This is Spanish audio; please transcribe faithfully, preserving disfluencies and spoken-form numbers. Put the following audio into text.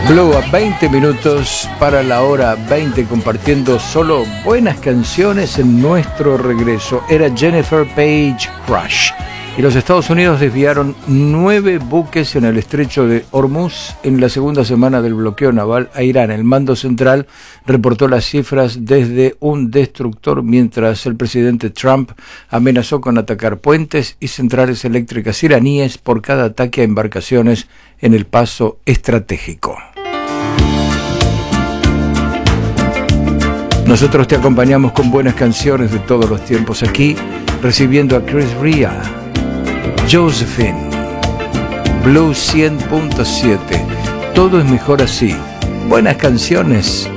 Blue a veinte minutos para la hora veinte, compartiendo solo buenas canciones en nuestro regreso. Era Jennifer Page Crush. Y los Estados Unidos desviaron nueve buques en el estrecho de Hormuz en la segunda semana del bloqueo naval a Irán. El mando central reportó las cifras desde un destructor, mientras el presidente Trump amenazó con atacar puentes y centrales eléctricas iraníes por cada ataque a embarcaciones en el paso estratégico. Nosotros te acompañamos con buenas canciones de todos los tiempos aquí, recibiendo a Chris Rea, Josephine, Blue cien punto siete. Todo es mejor así. Buenas canciones